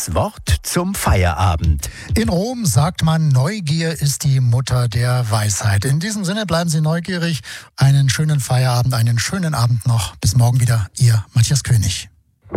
Das Wort zum Feierabend. In Rom sagt man, Neugier ist die Mutter der Weisheit. In diesem Sinne bleiben Sie neugierig. Einen schönen Feierabend, einen schönen Abend noch. Bis morgen wieder, Ihr Matthias König.